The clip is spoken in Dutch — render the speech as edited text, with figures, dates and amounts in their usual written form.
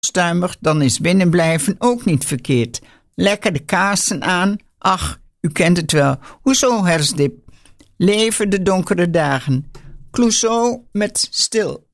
onstuimig, dan is binnenblijven ook niet verkeerd. Lekker de kaarsen aan. Ach, u kent het wel. Hoezo, herfstdip? Leven de donkere dagen. Clouseau met Stil.